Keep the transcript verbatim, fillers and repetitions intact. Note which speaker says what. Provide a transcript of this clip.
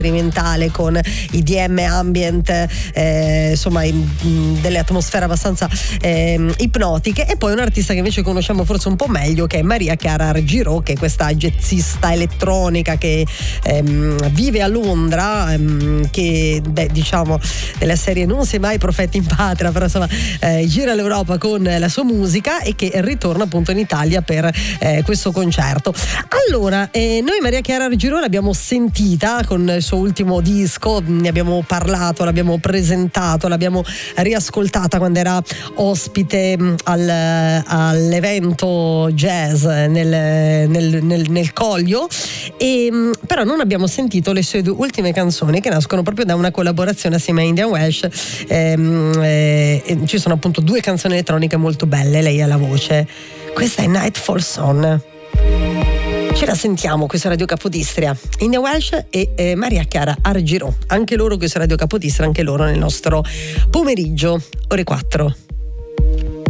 Speaker 1: sperimentale con i D M ambient, eh, insomma in, delle atmosfere abbastanza eh, ipnotiche. E poi un artista che invece conosciamo forse un po' meglio, che è Maria Chiara Argirò, che è questa jazzista elettronica che ehm, vive a Londra, ehm, che beh, diciamo della serie non si è mai profeti in patria, però insomma eh, gira l'Europa con la sua musica e che ritorna appunto in Italia per eh, questo concerto. Allora eh, noi Maria Chiara Argirò l'abbiamo sentita con il suo ultimo disco, ne abbiamo parlato, l'abbiamo presentato, l'abbiamo riascoltata quando era ospite al, all'evento jazz nel, nel, nel, nel Coglio, e, però non abbiamo sentito le sue due ultime canzoni, che nascono proprio da una collaborazione assieme a Indian Welsh. ehm, eh, ci sono appunto due canzoni elettroniche molto belle, lei ha la voce. Questa è Nightfall Song. Ce la sentiamo, questa è Radio Capodistria, Indian Welsh e eh, Maria Chiara Argirò, anche loro questa è Radio Capodistria, anche loro nel nostro pomeriggio, ore quattro.